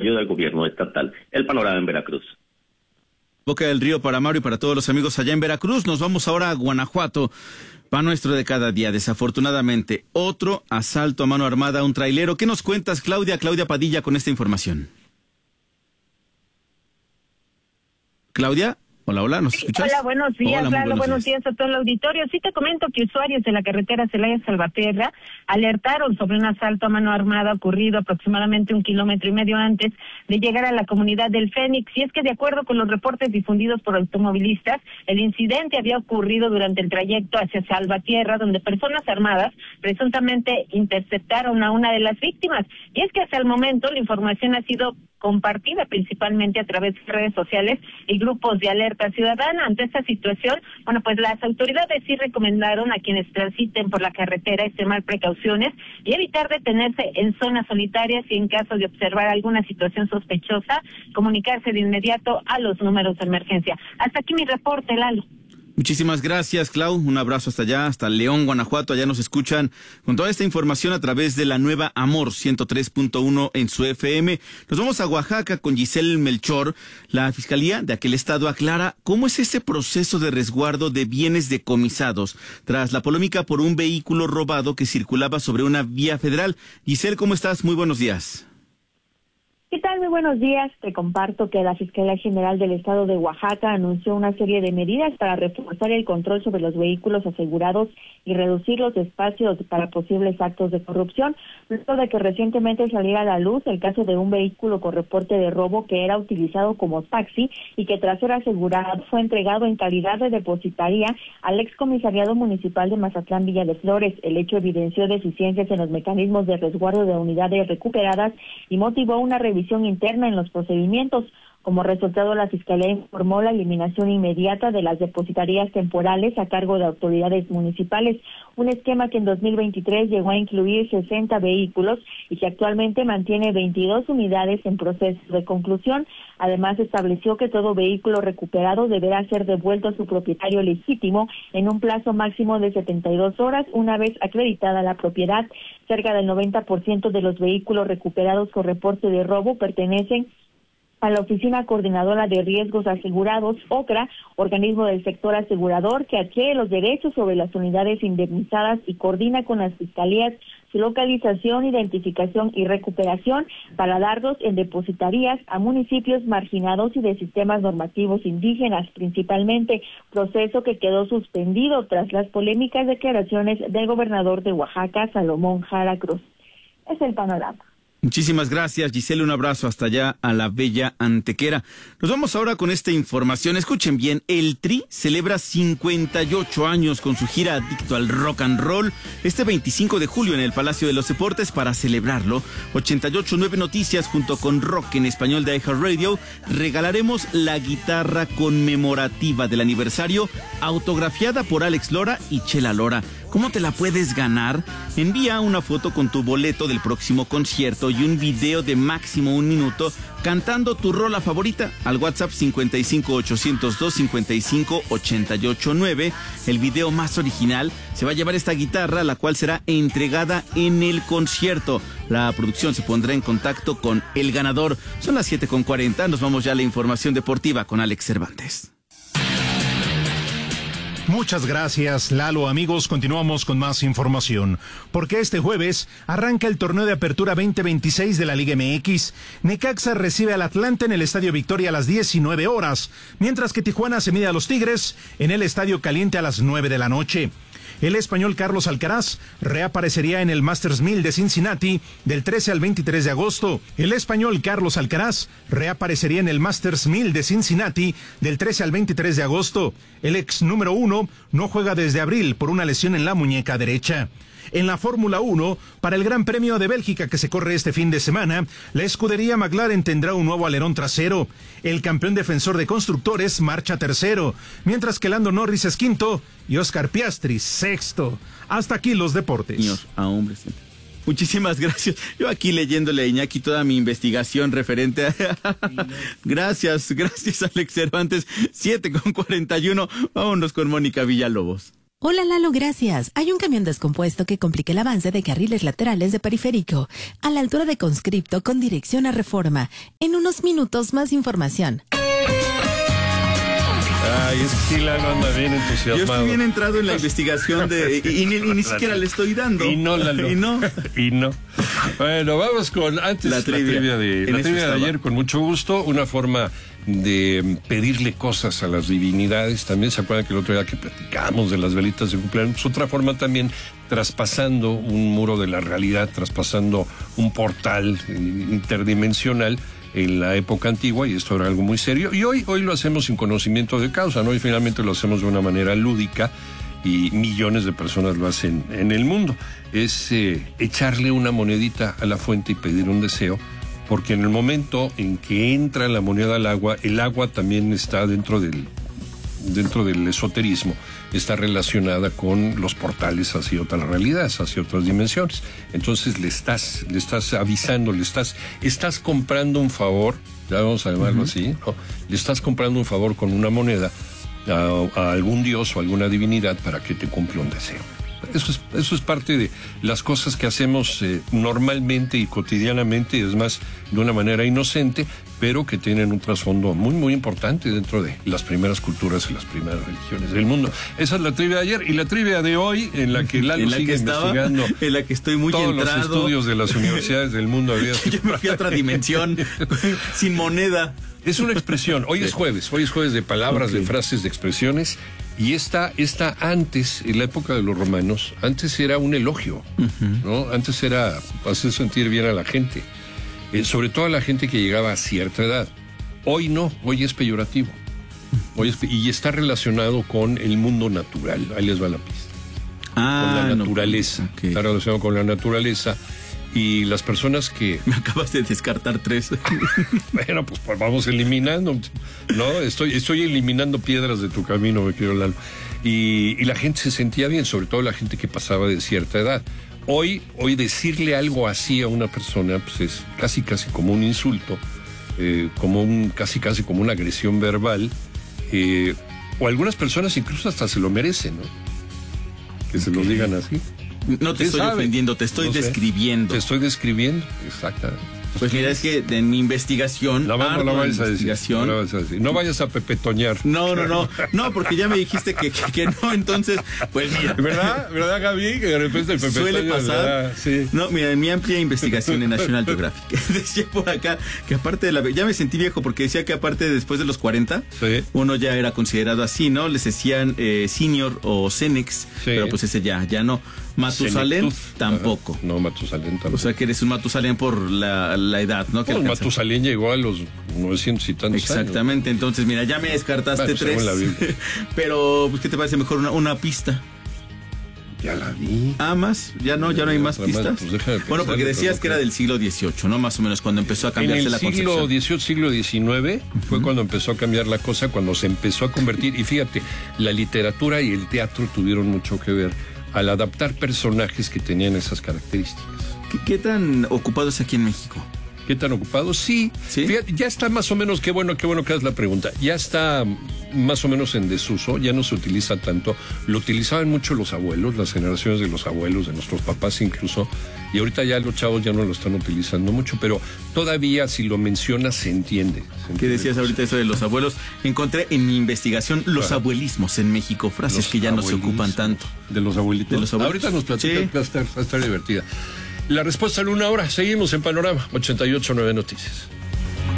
apoyo del gobierno estatal. El panorama en Veracruz. Boca del Río para Mario y para todos los amigos allá en Veracruz. Nos vamos ahora a Guanajuato. Pan nuestro de cada día, desafortunadamente, otro asalto a mano armada a un trailero. ¿Qué nos cuentas, Claudia Padilla, con esta información? Claudia, hola, ¿nos escuchas? Hola, buenos días, Hola, Lalo, buenos días a todo el auditorio. Sí te comento que usuarios de la carretera Celaya-Salvatierra alertaron sobre un asalto a mano armada ocurrido aproximadamente 1,5 kilómetros antes de llegar a la comunidad del Fénix. Y es que de acuerdo con los reportes difundidos por automovilistas, el incidente había ocurrido durante el trayecto hacia Salvatierra, donde personas armadas presuntamente interceptaron a una de las víctimas. Y es que hasta el momento la información ha sido compartida principalmente a través de redes sociales y grupos de alerta ciudadana. Ante esta situación, pues las autoridades sí recomendaron a quienes transiten por la carretera extremar precauciones y evitar detenerse en zonas solitarias y en caso de observar alguna situación sospechosa, comunicarse de inmediato a los números de emergencia. Hasta aquí mi reporte, Lalo. Muchísimas gracias, Clau. Un abrazo hasta allá, hasta León, Guanajuato. Allá nos escuchan con toda esta información a través de la nueva Amor 103.1 en su FM. Nos vamos a Oaxaca con Giselle Melchor. La Fiscalía de aquel estado aclara cómo es ese proceso de resguardo de bienes decomisados tras la polémica por un vehículo robado que circulaba sobre una vía federal. Giselle, ¿cómo estás? Muy buenos días. ¿Qué tal? Muy buenos días. Te comparto que la Fiscalía General del Estado de Oaxaca anunció una serie de medidas para reforzar el control sobre los vehículos asegurados y reducir los espacios para posibles actos de corrupción, luego de que recientemente saliera a la luz el caso de un vehículo con reporte de robo que era utilizado como taxi y que tras ser asegurado fue entregado en calidad de depositaria al excomisariado municipal de Mazatlán Villa de Flores. El hecho evidenció deficiencias en los mecanismos de resguardo de unidades recuperadas y motivó una revisión interna en los procedimientos. Como resultado, la Fiscalía informó la eliminación inmediata de las depositarías temporales a cargo de autoridades municipales, un esquema que en 2023 llegó a incluir 60 vehículos y que actualmente mantiene 22 unidades en proceso de conclusión. Además, estableció que todo vehículo recuperado deberá ser devuelto a su propietario legítimo en un plazo máximo de 72 horas, una vez acreditada la propiedad. Cerca del 90% de los vehículos recuperados con reporte de robo pertenecen a la Oficina Coordinadora de Riesgos Asegurados, OCRA, organismo del sector asegurador que adquiere los derechos sobre las unidades indemnizadas y coordina con las fiscalías su localización, identificación y recuperación para darlos en depositarías a municipios marginados y de sistemas normativos indígenas, principalmente, proceso que quedó suspendido tras las polémicas declaraciones del gobernador de Oaxaca, Salomón Jara Cruz. Es el panorama. Muchísimas gracias, Giselle. Un abrazo hasta allá a la bella Antequera. Nos vamos ahora con esta información. Escuchen bien, el Tri celebra 58 años con su gira Adicto al Rock and Roll este 25 de julio en el Palacio de los Deportes. Para celebrarlo, 88.9 Noticias junto con Rock en Español de iHeartRadio regalaremos la guitarra conmemorativa del aniversario autografiada por Alex Lora y Chela Lora. ¿Cómo te la puedes ganar? Envía una foto con tu boleto del próximo concierto y un video de máximo 1 minuto cantando tu rola favorita al WhatsApp 55-802-55-889. El video más original se va a llevar esta guitarra, la cual será entregada en el concierto. La producción se pondrá en contacto con el ganador. Son las 7:40. Nos vamos ya a la información deportiva con Alex Cervantes. Muchas gracias, Lalo. Amigos, continuamos con más información. Porque este jueves arranca el torneo de apertura 2026 de la Liga MX. Necaxa recibe al Atlante en el Estadio Victoria a las 19 horas, mientras que Tijuana se mide a los Tigres en el Estadio Caliente a las 9 de la noche. El español Carlos Alcaraz reaparecería en el Masters 1000 de Cincinnati del 13 al 23 de agosto. El español Carlos Alcaraz reaparecería en el Masters 1000 de Cincinnati del 13 al 23 de agosto. El ex número 1 no juega desde abril por una lesión en la muñeca derecha. En la Fórmula 1, para el Gran Premio de Bélgica que se corre este fin de semana, la escudería McLaren tendrá un nuevo alerón trasero. El campeón defensor de constructores marcha tercero, mientras que Lando Norris es quinto y Oscar Piastri sexto. Hasta aquí los deportes. Señor, a hombres. Muchísimas gracias. Yo aquí leyéndole a Iñaki toda mi investigación referente a... Gracias, Alex Cervantes. 7:41. Vámonos con Mónica Villalobos. Hola Lalo, gracias. Hay un camión descompuesto que complica el avance de carriles laterales de Periférico, a la altura de Conscripto con dirección a Reforma. En unos minutos más información. Ay, es que sí, Lalo anda bien entusiasmado. Yo estoy bien entrado en la investigación y ni siquiera le estoy dando. Y no, Lalo. Y no. Y no. Bueno, vamos con antes la trivia de ayer, con mucho gusto. Una forma de pedirle cosas a las divinidades. También se acuerdan que el otro día que platicamos de las velitas de cumpleaños, pues otra forma también, traspasando un muro de la realidad, traspasando un portal interdimensional en la época antigua, y esto era algo muy serio, y hoy lo hacemos sin conocimiento de causa, ¿no? Y finalmente lo hacemos de una manera lúdica, y millones de personas lo hacen en el mundo. Es echarle una monedita a la fuente y pedir un deseo, porque en el momento en que entra la moneda al agua, el agua también está dentro del esoterismo, está relacionada con los portales hacia otras realidades, hacia otras dimensiones. Entonces le estás avisando, estás comprando un favor, ya vamos a llamarlo así, ¿no? Le estás comprando un favor con una moneda a algún dios o alguna divinidad para que te cumpla un deseo. Eso es parte de las cosas que hacemos normalmente y cotidianamente, es más, de una manera inocente, pero que tienen un trasfondo muy, muy importante dentro de las primeras culturas y las primeras religiones del mundo. Esa es la trivia de ayer, y la trivia de hoy, en la que Lalo sigue investigando, en la que estoy muy todos entrado. Los estudios de las universidades del mundo. Yo me fui a otra dimensión, sin moneda. Es una expresión. Hoy es jueves de palabras, de frases, de expresiones. Y esta antes, en la época de los romanos, antes era un elogio, ¿no? Antes era hacer sentir bien a la gente, sobre todo a la gente que llegaba a cierta edad. Hoy no, hoy es peyorativo. Y está relacionado con el mundo natural. Ahí les va la pista. Con la naturaleza. No, okay. Está relacionado con la naturaleza. Y las personas que... Me acabas de descartar 3. Bueno, pues vamos eliminando, ¿no? Estoy eliminando piedras de tu camino, me querido Lalo. Y la gente se sentía bien, sobre todo la gente que pasaba de cierta edad. Hoy decirle algo así a una persona, pues es casi como un insulto, casi como una agresión verbal, o algunas personas incluso hasta se lo merecen, ¿no? Que se lo digan así. No te estoy ofendiendo, te estoy describiendo. Te estoy describiendo, exactamente. Pues mira, es que en mi investigación... No vayas a decir. No vayas a pepetoñar. No, porque ya me dijiste que no, entonces, pues mira. ¿Verdad, Gaby? Que de repente el pepetoño... Suele pasar. Sí. No, mira, en mi amplia investigación en National Geographic, decía por acá que aparte de ya me sentí viejo porque decía que aparte después de los 40, sí, uno ya era considerado así, ¿no? Les decían senior o senex, sí, pero pues ese ya no. Matusalén tampoco. Ajá. No, Matusalén tampoco. O sea que eres un Matusalén por la edad, ¿no? Pues Matusalén llegó a los 900 y tantos Exactamente, años. Entonces mira, ya me descartaste 3. Pero, pues, ¿qué te parece mejor una pista? Ya la vi. ¿Más? ¿Ya no hay más pistas? Pues bueno, porque decías que era del siglo XVIII, ¿no? Más o menos cuando empezó a cambiarse la concepción. En el siglo XIX fue cuando empezó a cambiar la cosa, cuando se empezó a convertir, y fíjate, la literatura y el teatro tuvieron mucho que ver al adaptar personajes que tenían esas características. ¿Qué tan ocupado es aquí en México? ¿Qué tan ocupado? Sí. Fíjate, ya está más o menos, qué bueno que hagas la pregunta, ya está más o menos en desuso, ya no se utiliza tanto. Lo utilizaban mucho los abuelos, las generaciones de los abuelos, de nuestros papás incluso, y ahorita ya los chavos ya no lo están utilizando mucho, pero todavía si lo mencionas se entiende. ¿Qué decías ahorita eso de los abuelos? Encontré en mi investigación los abuelismos en México, frases que ya no se ocupan tanto. ¿De los abuelitos? De los abuelitos. Ahorita nos platicas, va a estar divertida. La respuesta en una hora. Seguimos en Panorama 88.9 Noticias.